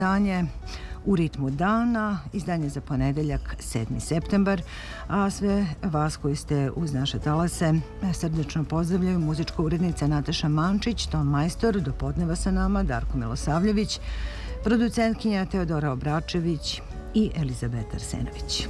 izdanje U ritmu dana, izdanje za ponedeljak 7. septembar, a sve vas koji ste uz naše talase srdečno pozdravljaju muzička urednica Nataša Mančić, ton majstor, do podneva sa nama Darko Milosavljević, producentkinja Teodora Obračević i Elizabeta Arsenović.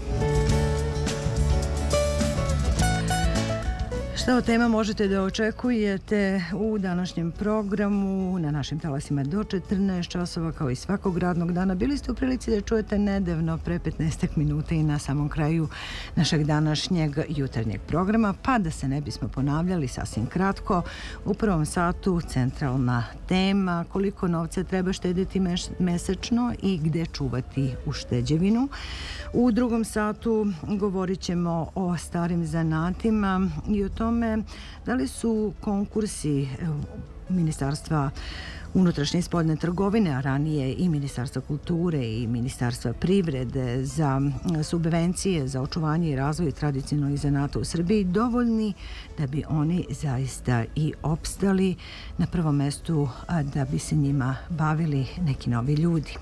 Šta od tema možete da očekujete u današnjem programu na našim talasima do 14 časova kao i svakog radnog dana. Bili ste u prilici da čujete nedavno pre 15 minuta i na samom kraju našeg današnjeg jutarnjeg programa, pa da se ne bismo ponavljali sasvim kratko. U prvom satu centralna tema koliko novca treba štediti mesečno i gde čuvati ušteđevinu. U drugom satu govorit ćemo o starim zanatima i o tome da li su konkursi Ministarstva unutrašnje i spoljne trgovine, a ranije i Ministarstva kulture i Ministarstva privrede za subvencije za očuvanje i razvoj tradicionalnih zanata u Srbiji dovoljni da bi oni zaista i opstali na prvom mestu, a da bi se njima bavili neki novi ljudi.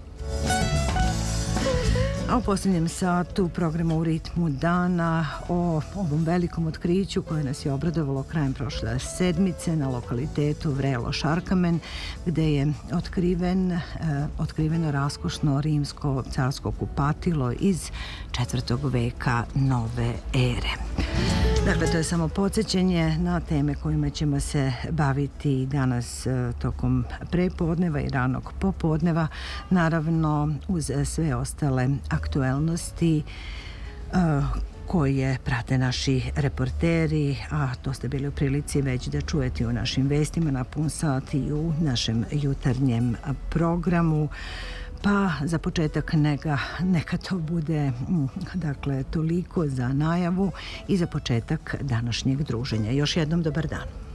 A u posljednjem satu programa U ritmu dana o ovom velikom otkriću koje nas je obradovalo krajem prošle sedmice na lokalitetu Vrelo Šarkamen, gde je otkriveno raskošno rimsko carsko kupatilo iz 4. veka nove ere. Dakle, to je samo podsjećanje na teme kojima ćemo se baviti danas tokom prepodneva i ranog popodneva, naravno uz sve ostale aktuelnosti koje prate naši reporteri, a to ste bili u prilici već da čujete u našim vestima na pun sat i u našem jutarnjem programu. Pa za početak neka to bude toliko za najavu i za početak današnjeg druženja. Još jednom dobar dan.